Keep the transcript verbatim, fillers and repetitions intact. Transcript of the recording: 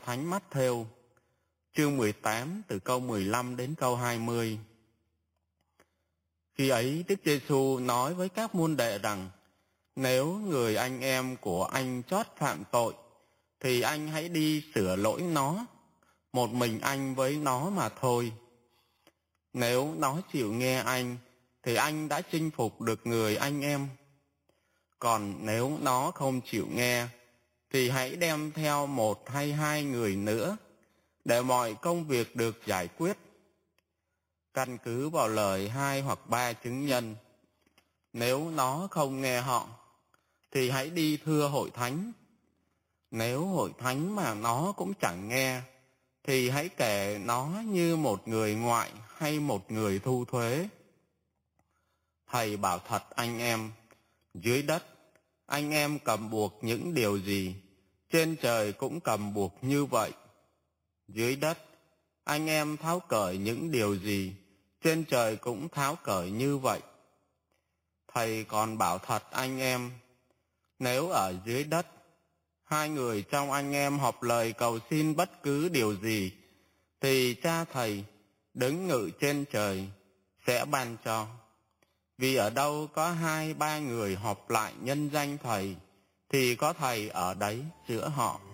Thánh Mát-thêu, chương mười tám từ câu mười lăm đến câu hai mươi. Khi ấy Đức Giêsu nói với các môn đệ rằng: nếu người anh em của anh chót phạm tội, thì anh hãy đi sửa lỗi nó, một mình anh với nó mà thôi. Nếu nó chịu nghe anh, thì anh đã chinh phục được người anh em. Còn nếu nó không chịu nghe, thì hãy đem theo một hay hai người nữa, để mọi công việc được giải quyết. Căn cứ vào lời hai hoặc ba chứng nhân. Nếu nó không nghe họ, thì hãy đi thưa hội thánh. Nếu hội thánh mà nó cũng chẳng nghe, thì hãy kể nó như một người ngoại hay một người thu thuế. Thầy bảo thật anh em, dưới đất anh em cầm buộc những điều gì, trên trời cũng cầm buộc như vậy. Dưới đất anh em tháo cởi những điều gì, trên trời cũng tháo cởi như vậy. Thầy còn bảo thật anh em, nếu ở dưới đất hai người trong anh em họp lời cầu xin bất cứ điều gì, thì Cha Thầy đứng ngự trên trời sẽ ban cho. Vì ở đâu có hai ba người họp lại nhân danh Thầy, thì có Thầy ở đấy giữa họ.